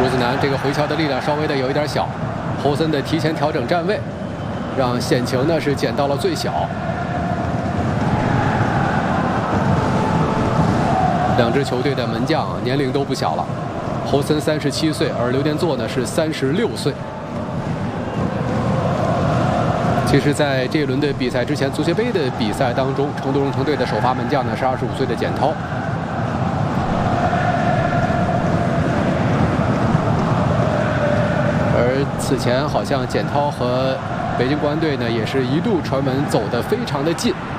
子南这个回敲的力量稍微的有一点小，侯森的提前调整站位，让险情呢是减到了最小。两支球队的门将年龄都不小了，侯森37岁，而刘殿座呢是36岁。其实，在这一轮的比赛之前，足协杯的比赛当中，成都蓉城队的首发门将呢是25岁的简涛。而此前好像简涛和北京国安队呢也是一度传闻走得非常的近。